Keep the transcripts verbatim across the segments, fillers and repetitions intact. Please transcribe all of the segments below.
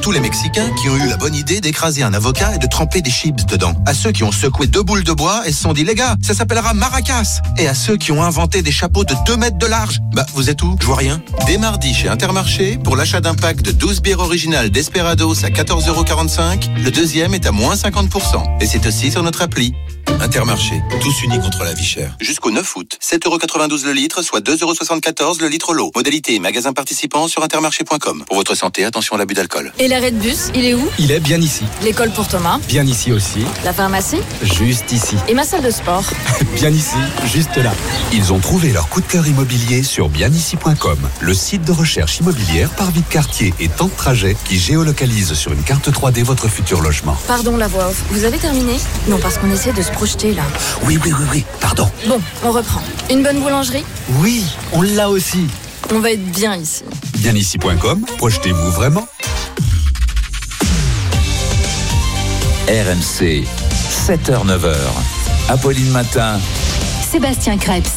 tous les Mexicains qui ont eu la bonne idée d'écraser un avocat et de tremper des chips dedans. À ceux qui ont secoué deux boules de bois et se sont dit, les gars, ça s'appellera maracas. Et à ceux qui ont inventé des chapeaux de deux mètres de large. Bah, vous êtes où? Je vois rien. Dès mardi chez Intermarché, pour l'achat d'un pack de douze bières originales Desperados à quatorze euros quarante-cinq, le deuxième est à moins cinquante pour cent. Et c'est aussi sur notre appli. Intermarché, tous unis contre la vie chère. Jusqu'au neuf août, sept euros quatre-vingt-douze le litre, soit deux euros soixante-quatorze le litre l'eau. Modalité et magasin participant sur intermarché point com. Pour votre santé, attention à l'abus d'alcool. Et l'arrêt de bus, il est où? Il est bien ici. L'école pour Thomas? Bien ici aussi. La pharmacie? Juste ici. Et ma salle de sport? Bien ici, juste là. Ils ont trouvé leur coup de cœur immobilier sur bien ici point com, le site de recherche immobilière par vie de quartier et temps de trajet qui géolocalise sur une carte trois D votre futur logement. Pardon la voix off, vous avez terminé? Non, parce qu'on essaie de se projeter là. Oui, oui, oui, oui, pardon. Bon, on reprend. Une bonne boulangerie? Oui, on l'a aussi. On va être bien ici. bien ici point com, projetez-vous vraiment. R M C, sept heures neuf heures. Apolline Matin. Sébastien Krebs.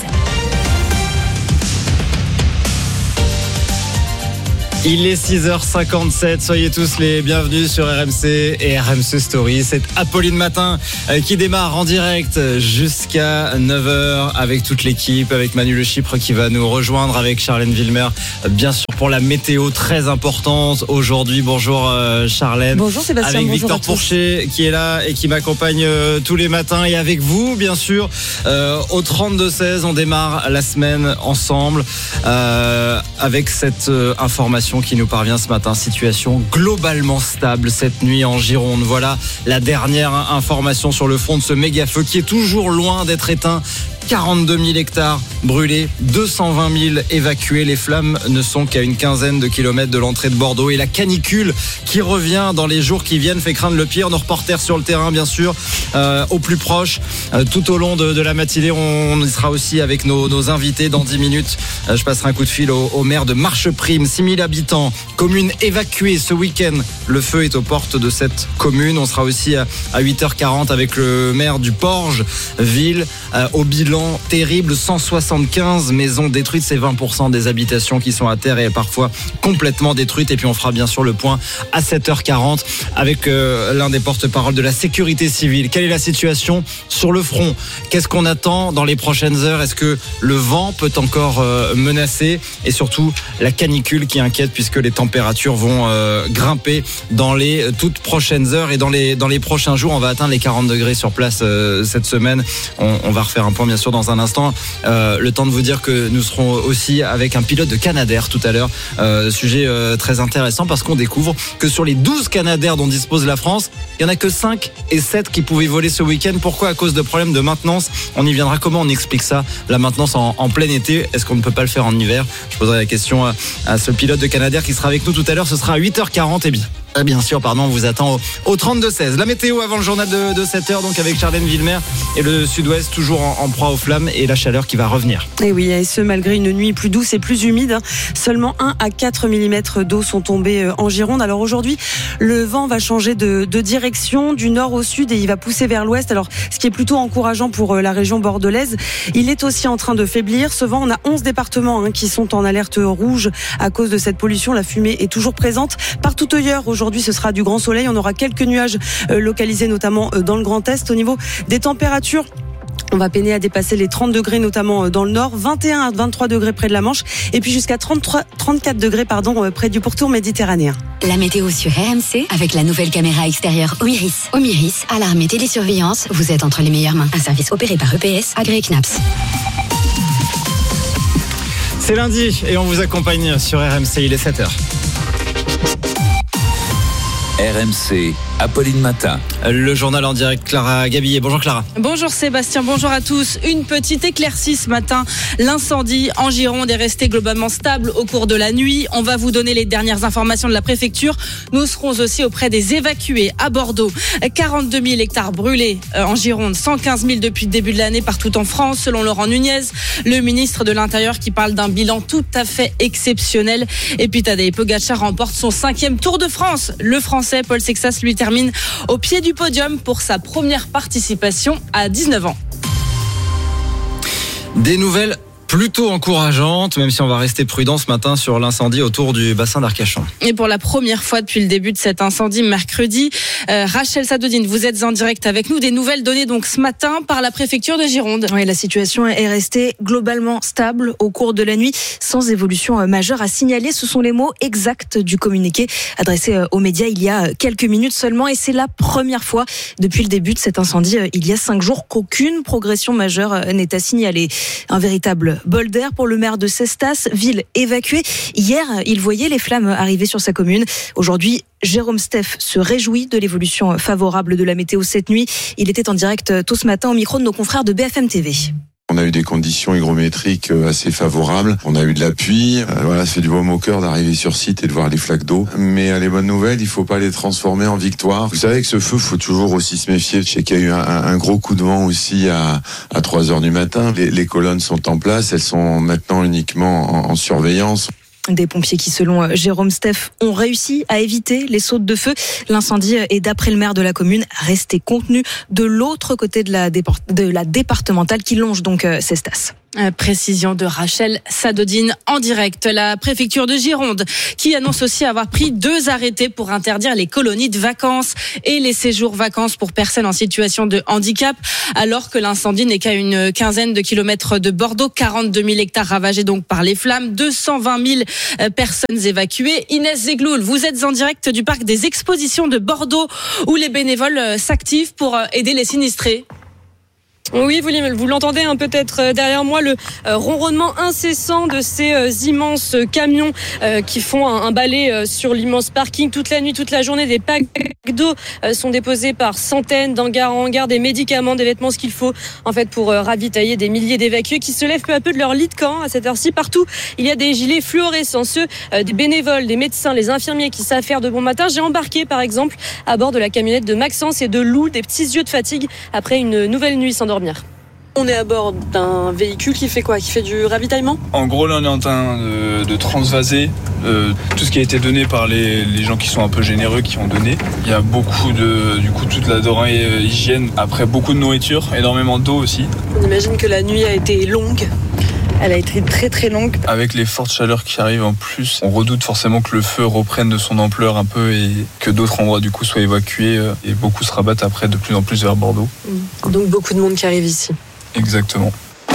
Il est six heures cinquante-sept, soyez tous les bienvenus sur R M C et R M C Story. C'est Apolline Matin qui démarre en direct jusqu'à neuf heures avec toute l'équipe, avec Manu Le Chypre qui va nous rejoindre, avec Charlène Villemer, bien sûr pour la météo très importante aujourd'hui. Bonjour Charlène. Bonjour Sébastien. Avec bonjour Victor Pourchet qui est là et qui m'accompagne tous les matins, et avec vous bien sûr euh, au trente-deux seize. On démarre la semaine ensemble euh, avec cette euh, information qui nous parvient ce matin. Situation globalement stable cette nuit en Gironde. Voilà la dernière information sur le front de ce méga feu qui est toujours loin d'être éteint. quarante-deux mille hectares brûlés, deux cent vingt mille évacués. Les flammes ne sont qu'à une quinzaine de kilomètres de l'entrée de Bordeaux. Et la canicule qui revient dans les jours qui viennent fait craindre le pire. Nos reporters sur le terrain, bien sûr, euh, au plus proche. Euh, tout au long de, de la matinée, on, on y sera aussi avec nos, nos invités. Dans dix minutes, euh, je passerai un coup de fil au, au maire de Marcheprime. six mille habitants, commune évacuée ce week-end. Le feu est aux portes de cette commune. On sera aussi à, à huit heures quarante avec le maire du Porge, ville, euh, au bilan terrible, cent soixante-quinze maisons détruites, c'est vingt pour cent des habitations qui sont à terre et parfois complètement détruites. Et puis on fera bien sûr le point à sept heures quarante avec euh, l'un des porte-parole de la sécurité civile. Quelle est la situation sur le front? Qu'est-ce qu'on attend dans les prochaines heures? Est-ce que le vent peut encore euh, menacer? Et surtout la canicule qui inquiète, puisque les températures vont euh, grimper dans les toutes prochaines heures, et dans les, dans les prochains jours on va atteindre les quarante degrés sur place euh, cette semaine. On, on va refaire un point bien sûr dans un instant. Euh, le temps de vous dire que nous serons aussi avec un pilote de Canadair tout à l'heure. Euh, sujet euh, très intéressant, parce qu'on découvre que sur les douze Canadair dont dispose la France, il n'y en a que cinq et sept qui pouvaient voler ce week-end. Pourquoi? À cause de problèmes de maintenance. On y viendra. Comment on explique ça? La maintenance en, en plein été, est-ce qu'on ne peut pas le faire en hiver? Je poserai la question à, à ce pilote de Canadair qui sera avec nous tout à l'heure. Ce sera à huit heures quarante. Et bien Bien sûr, pardon, on vous attend au, au trente-deux seize. La météo avant le journal de, de sept heures, donc avec Charlène Villemer, et le sud-ouest toujours en, en proie aux flammes et la chaleur qui va revenir. Et oui, et ce malgré une nuit plus douce et plus humide. Seulement un à quatre millimètres d'eau sont tombés en Gironde. Alors aujourd'hui, le vent va changer de, de direction du nord au sud et il va pousser vers l'ouest. Alors ce qui est plutôt encourageant pour la région bordelaise. Il est aussi en train de faiblir. Ce vent, on a onze départements hein, qui sont en alerte rouge à cause de cette pollution. La fumée est toujours présente. Partout ailleurs, aujourd'hui, ce sera du grand soleil. On aura quelques nuages euh, localisés, notamment euh, dans le Grand Est. Au niveau des températures, on va peiner à dépasser les trente degrés, notamment dans le nord, vingt et un à vingt-trois degrés près de la Manche, et puis jusqu'à trente-trois, trente-quatre degrés pardon, près du pourtour méditerranéen. La météo sur R M C avec la nouvelle caméra extérieure Omiris. Omiris, alarme et télésurveillance, vous êtes entre les meilleures mains. Un service opéré par E P S, agréé C N A P S. C'est lundi et on vous accompagne sur R M C, il est sept heures. R M C, Apolline Matin. Le journal en direct, Clara Gabillet. Bonjour Clara. Bonjour Sébastien, bonjour à tous. Une petite éclaircie ce matin. L'incendie en Gironde est resté globalement stable au cours de la nuit. On va vous donner les dernières informations de la préfecture. Nous serons aussi auprès des évacués à Bordeaux. quarante-deux mille hectares brûlés en Gironde, cent quinze mille depuis le début de l'année partout en France, selon Laurent Nunez, le ministre de l'Intérieur, qui parle d'un bilan tout à fait exceptionnel. Et puis Tadej Pogačar remporte son cinquième Tour de France. Le Français Paul Sexas lui termine au pied du podium pour sa première participation à dix-neuf ans. Des nouvelles plutôt encourageante, même si on va rester prudent ce matin sur l'incendie autour du bassin d'Arcachon. Et pour la première fois depuis le début de cet incendie mercredi, euh, Rachel Sadodine, vous êtes en direct avec nous. Des nouvelles données donc ce matin par la préfecture de Gironde. Oui, la situation est restée globalement stable au cours de la nuit, sans évolution majeure à signaler. Ce sont les mots exacts du communiqué adressé aux médias il y a quelques minutes seulement, et c'est la première fois depuis le début de cet incendie il y a cinq jours qu'aucune progression majeure n'est à signaler. Un véritable bol d'air pour le maire de Cestas, ville évacuée. Hier, il voyait les flammes arriver sur sa commune. Aujourd'hui, Jérôme Steff se réjouit de l'évolution favorable de la météo cette nuit. Il était en direct tôt ce matin au micro de nos confrères de B F M T V. On a eu des conditions hygrométriques assez favorables. On a eu de la pluie. Euh, voilà, ça fait du baume au cœur d'arriver sur site et de voir les flaques d'eau. Mais les bonnes nouvelles, il faut pas les transformer en victoire. Vous savez que ce feu, faut toujours aussi se méfier. Je sais qu'il y a eu un, un gros coup de vent aussi à, à trois heures du matin. Les, les colonnes sont en place. Elles sont maintenant uniquement en, en surveillance. Des pompiers qui, selon Jérôme Steff, ont réussi à éviter les sautes de feu. L'incendie est, d'après le maire de la commune, resté contenu de l'autre côté de la, déport- de la départementale qui longe donc Cestas. Précision de Rachel Sadodine en direct. La préfecture de Gironde qui annonce aussi avoir pris deux arrêtés pour interdire les colonies de vacances et les séjours vacances pour personnes en situation de handicap, alors que l'incendie n'est qu'à une quinzaine de kilomètres de Bordeaux. quarante-deux mille hectares ravagés donc par les flammes, deux cent vingt mille personnes évacuées. Inès Zegloul, vous êtes en direct du parc des expositions de Bordeaux où les bénévoles s'activent pour aider les sinistrés. Oui, vous, vous l'entendez hein, peut-être derrière moi, le euh, ronronnement incessant de ces euh, immenses camions euh, qui font un, un balai euh, sur l'immense parking toute la nuit, toute la journée. Des packs d'eau euh, sont déposés par centaines d'hangars en hangar, des médicaments, des vêtements, ce qu'il faut en fait pour euh, ravitailler des milliers d'évacués qui se lèvent peu à peu de leur lit de camp. À cette heure-ci, partout, il y a des gilets fluorescents, ceux euh, des bénévoles, des médecins, les infirmiers qui savent faire de bon matin. J'ai embarqué par exemple à bord de la camionnette de Maxence et de Lou, des petits yeux de fatigue après une nouvelle nuit sans dormir. On est à bord d'un véhicule qui fait quoi ? Qui fait du ravitaillement ? En gros, là, on est en train de, de transvaser euh, tout ce qui a été donné par les, les gens qui sont un peu généreux, qui ont donné. Il y a beaucoup de, du coup, toute la denrée euh, hygiène. Après, beaucoup de nourriture, énormément d'eau aussi. On imagine que la nuit a été longue. Elle a été très très longue. Avec les fortes chaleurs qui arrivent en plus, on redoute forcément que le feu reprenne de son ampleur un peu et que d'autres endroits du coup soient évacués et beaucoup se rabattent après de plus en plus vers Bordeaux. Donc beaucoup de monde qui arrive ici. Exactement.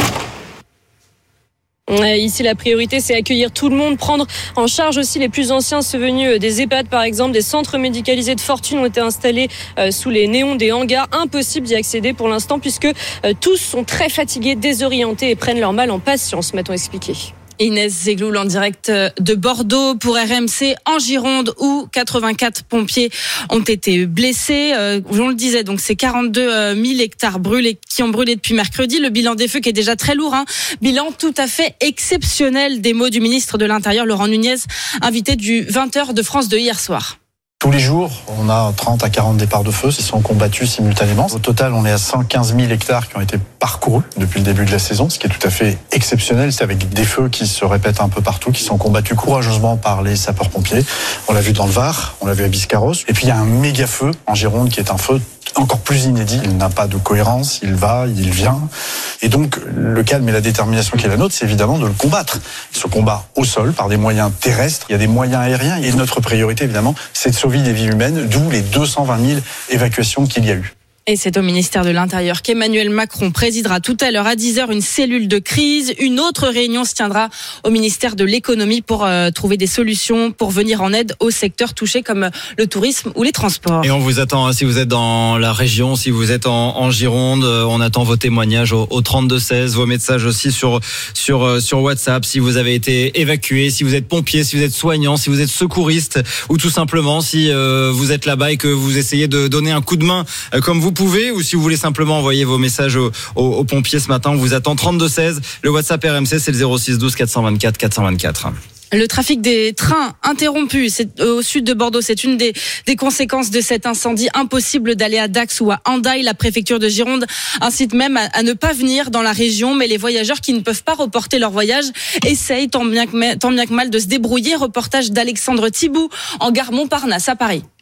Ici, la priorité, c'est accueillir tout le monde, prendre en charge aussi les plus anciens, ceux venus des EHPAD par exemple. Des centres médicalisés de fortune ont été installés sous les néons des hangars. Impossible d'y accéder pour l'instant puisque tous sont très fatigués, désorientés et prennent leur mal en patience, m'a-t-on expliqué. Inès Zegloul en direct de Bordeaux pour R M C en Gironde où quatre-vingt-quatre pompiers ont été blessés. Euh, on le disait, donc c'est quarante-deux mille hectares brûlés qui ont brûlé depuis mercredi. Le bilan des feux qui est déjà très lourd, hein. Bilan tout à fait exceptionnel des mots du ministre de l'Intérieur Laurent Nunez, invité du vingt heures de France deux hier soir. Tous les jours, on a trente à quarante départs de feu qui sont combattus simultanément. Au total, on est à cent quinze mille hectares qui ont été parcourus depuis le début de la saison, ce qui est tout à fait exceptionnel. C'est avec des feux qui se répètent un peu partout, qui sont combattus courageusement par les sapeurs-pompiers. On l'a vu dans le Var, on l'a vu à Biscarrosse. Et puis il y a un méga feu en Gironde qui est un feu encore plus inédit. Il n'a pas de cohérence, il va, il vient. Et donc, le calme et la détermination qui est la nôtre, c'est évidemment de le combattre. Il se combat au sol par des moyens terrestres, il y a des moyens aériens. Et notre priorité, évidemment, c'est de sauver des vies humaines, d'où les deux cent vingt mille évacuations qu'il y a eu. Et c'est au ministère de l'Intérieur qu'Emmanuel Macron présidera tout à l'heure à dix heures une cellule de crise. Une autre réunion se tiendra au ministère de l'Économie pour euh, trouver des solutions pour venir en aide aux secteurs touchés comme le tourisme ou les transports. Et on vous attend, hein, si vous êtes dans la région, si vous êtes en, en Gironde, on attend vos témoignages au, au trente-deux seize, vos messages aussi sur, sur, sur WhatsApp, si vous avez été évacué, si vous êtes pompier, si vous êtes soignant, si vous êtes secouriste ou tout simplement si euh, vous êtes là-bas et que vous essayez de donner un coup de main euh, comme vous pouvez, ou si vous voulez simplement envoyer vos messages aux, aux, aux pompiers ce matin, on vous attend trente-deux seize. Le WhatsApp R M C, c'est le zéro six douze quatre cent vingt-quatre quatre cent vingt-quatre. Le trafic des trains interrompu c'est au sud de Bordeaux, c'est une des, des conséquences de cet incendie. Impossible d'aller à Dax ou à Hendaye. La préfecture de Gironde incite même à, à ne pas venir dans la région, mais les voyageurs qui ne peuvent pas reporter leur voyage essayent tant bien que, tant bien que mal de se débrouiller. Reportage d'Alexandre Thibout en gare Montparnasse à Paris.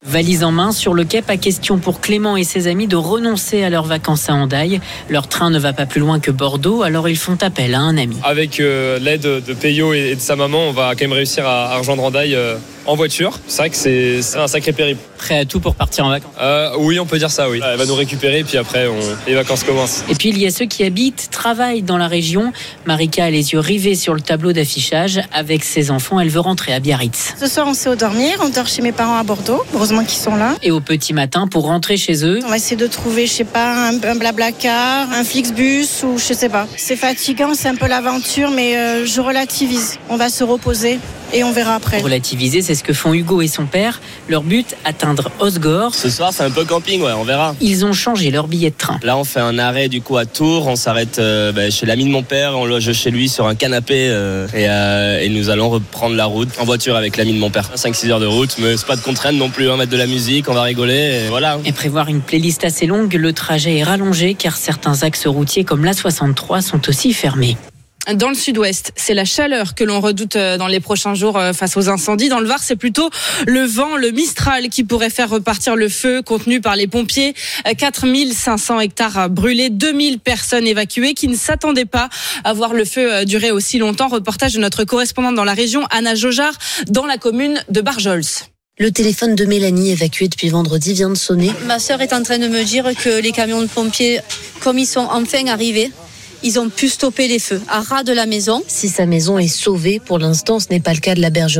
Valise en main, sur le quai, pas question pour Clément et ses amis de renoncer à leurs vacances à Hendaye. Leur train ne va pas plus loin que Bordeaux, alors ils font appel à un ami. Avec euh, l'aide de Peyo et de sa maman, on va quand même réussir à, à rejoindre Hendaye euh, en voiture. C'est vrai que c'est, c'est un sacré périple. Prêt à tout pour partir en vacances euh, Oui, on peut dire ça, oui. Elle va nous récupérer, puis après, on... les vacances commencent. Et puis il y a ceux qui habitent, travaillent dans la région. Marika a les yeux rivés sur le tableau d'affichage. Avec ses enfants, elle veut rentrer à Biarritz. Ce soir, on sait où dormir. On dort chez mes parents à Bordeaux. Heureusement qu'ils sont là. Et au petit matin, pour rentrer chez eux, on va essayer de trouver, je sais pas, un, un blablacar, un Flixbus ou je sais pas. C'est fatigant, c'est un peu l'aventure, mais euh, je relativise. On va se reposer et on verra après. Relativiser, c'est ce que font Hugo et son père. Leur but, atteindre Osgore. Ce soir, c'est un peu camping, ouais, on verra. Ils ont changé leur billet de train. Là, on fait un arrêt du coup à Tours. On s'arrête euh, bah, chez l'ami de mon père. On loge chez lui sur un canapé euh, et, euh, et nous allons reprendre la route en voiture avec l'ami de mon père. cinq six heures de route, mais c'est pas de contrainte non plus. On va mettre de la musique, on va rigoler, et voilà. Et prévoir une playlist assez longue, le trajet est rallongé car certains axes routiers comme l'A soixante-trois sont aussi fermés. Dans le sud-ouest, c'est la chaleur que l'on redoute dans les prochains jours face aux incendies. Dans le Var, c'est plutôt le vent, le Mistral qui pourrait faire repartir le feu contenu par les pompiers. quatre mille cinq cents hectares brûlés, deux mille personnes évacuées qui ne s'attendaient pas à voir le feu durer aussi longtemps. Reportage de notre correspondante dans la région, Anna Jojard, dans la commune de Barjols. Le téléphone de Mélanie, évacuée depuis vendredi, vient de sonner. Ma sœur est en train de me dire que les camions de pompiers, comme ils sont enfin arrivés, ils ont pu stopper les feux à ras de la maison. Si sa maison est sauvée, pour l'instant, ce n'est pas le cas de la bergerie.